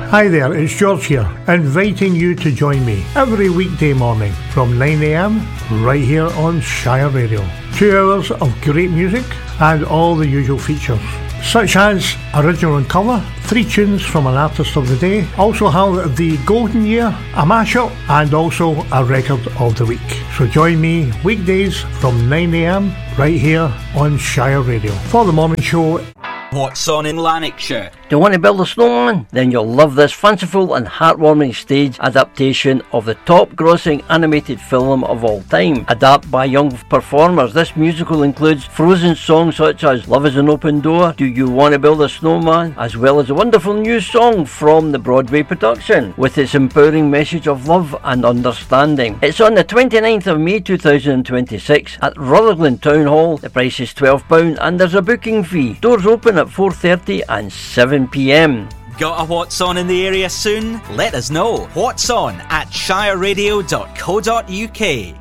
Hi there, it's George here, inviting you to join me every weekday morning from 9am right here on Shire Radio. 2 hours of great music and all the usual features, such as original and cover, 3 tunes from an artist of the day, also have the golden year, a mashup, and also a record of the week. So join me weekdays from 9am right here on Shire Radio for the morning show. What's on in Lanarkshire? Do you want to build a snowman? Then you'll love this fanciful and heartwarming stage adaptation of the top grossing animated film of all time. Adapted by young performers, this musical includes Frozen songs such as Love is an Open Door, Do You Want to Build a Snowman, as well as a wonderful new song from the Broadway production, with its empowering message of love and understanding. It's on the 29th of May 2026 at Rutherglen Town Hall. The price is £12 and there's a booking fee. Doors open at 4:30 and 7pm. Got a What's On in the area soon? Let us know. What's On at shireradio.co.uk.